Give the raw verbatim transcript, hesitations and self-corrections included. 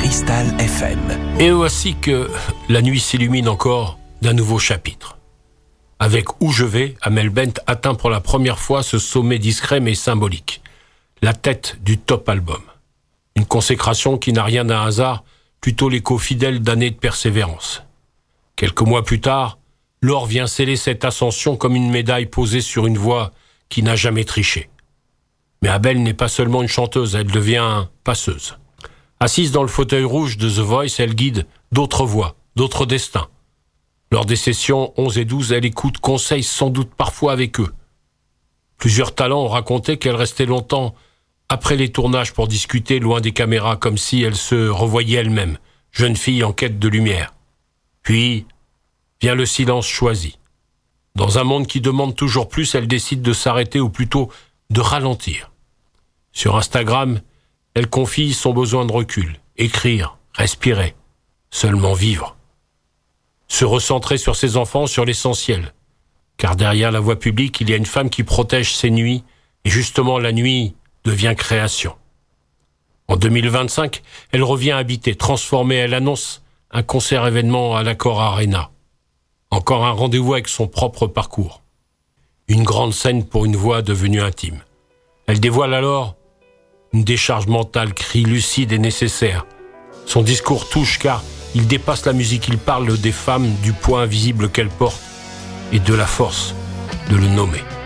Cristal F M. Et voici que la nuit s'illumine encore d'un nouveau chapitre. Avec Où je vais, Amel Bent atteint pour la première fois ce sommet discret mais symbolique, la tête du top album. Une consécration qui n'a rien d'un hasard, plutôt l'écho fidèle d'années de persévérance. Quelques mois plus tard, Laure vient sceller cette ascension comme une médaille posée sur une voix qui n'a jamais triché. Mais Amel n'est pas seulement une chanteuse, elle devient passeuse. Assise dans le fauteuil rouge de The Voice, elle guide d'autres voix, d'autres destins. Lors des sessions onze et douze, elle écoute, conseille sans doute parfois avec eux. Plusieurs talents ont raconté qu'elle restait longtemps après les tournages pour discuter loin des caméras, comme si elle se revoyait elle-même, jeune fille en quête de lumière. Puis vient le silence choisi. Dans un monde qui demande toujours plus, elle décide de s'arrêter ou plutôt de ralentir. Sur Instagram, elle confie son besoin de recul, écrire, respirer, seulement vivre. Se recentrer sur ses enfants, sur l'essentiel. Car derrière la voix publique, il y a une femme qui protège ses nuits, et justement la nuit devient création. En deux mille vingt-cinq, elle revient habiter, transformée, elle annonce un concert-événement à l'Accor Arena. Encore un rendez-vous avec son propre parcours. Une grande scène pour une voix devenue intime. Elle dévoile alors une décharge mentale, cri lucide et nécessaire. Son discours touche car il dépasse la musique, il parle des femmes, du poids invisible qu'elles portent et de la force de le nommer.